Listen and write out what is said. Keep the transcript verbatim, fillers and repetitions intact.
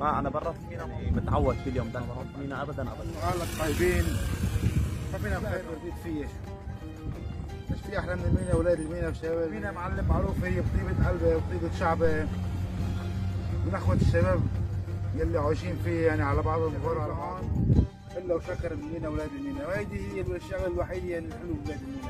ما انا برا في مينا متعود كل يوم ضل بروح مينا ابدا ابدا. قالك طيبين ما فينا خير برديت فيه. مش في احلى من المينا اولاد المينا وشباب المينا معلم معروف هي بطيبه قلبه وطيبه شعبه من اخوه الشباب يلي عايشين فيه يعني على بعضهم غور على بعض الا وشكر المينا اولاد المينا، وهيدي هي الشغله الوحيده اللي حلو بولاد المينا.